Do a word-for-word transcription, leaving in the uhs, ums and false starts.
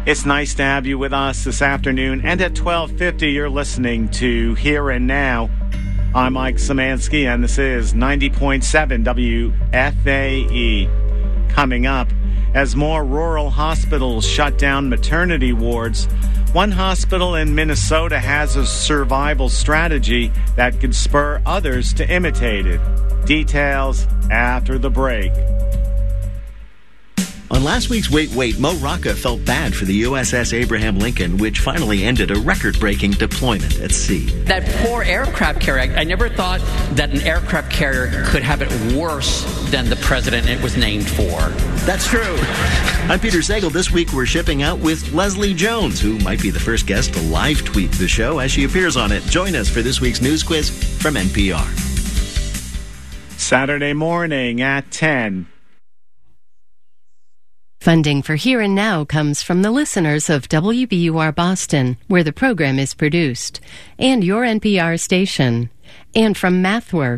It's nice to have you with us this afternoon. And at twelve fifty, you're listening to Here and Now. I'm Mike Szymanski, and this is ninety point seven W F A E. Coming up, as more rural hospitals shut down maternity wards, one hospital in Minnesota has a survival strategy that could spur others to imitate it. Details after the break. On last week's Wait Wait, Mo Rocca felt bad for the U S S Abraham Lincoln, which finally ended a record-breaking deployment at sea. That poor aircraft carrier, I never thought that an aircraft carrier could have it worse than the president it was named for. That's true. I'm Peter Sagal. This week we're shipping out with Leslie Jones, who might be the first guest to live tweet the show as she appears on it. Join us for this week's news quiz from N P R. Saturday morning at ten. Funding for Here and Now comes from the listeners of W B U R Boston, where the program is produced, and your N P R station, and from MathWorks.